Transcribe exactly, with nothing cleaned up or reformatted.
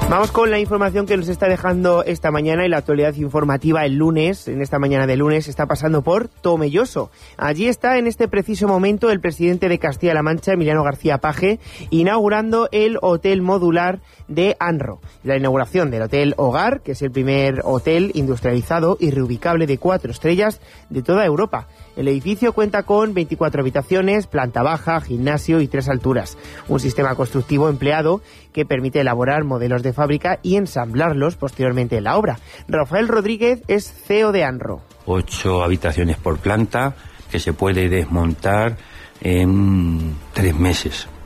Vamos con la información que nos está dejando esta mañana y la actualidad informativa el lunes. En esta mañana de lunes está pasando por Tomelloso. Allí está en este preciso momento el presidente de Castilla-La Mancha, Emiliano García Paje, inaugurando el hotel modular de Anro. La inauguración del Hotel Hogar, que es el primer hotel industrializado y reubicable de cuatro estrellas de toda Europa. El edificio cuenta con veinticuatro habitaciones, planta baja, gimnasio y tres alturas. Un sistema constructivo empleado que permite elaborar modelos de fábrica y ensamblarlos posteriormente en la obra. Rafael Rodríguez es C E O de Anro. Ocho habitaciones por planta que se puede desmontar en tres meses.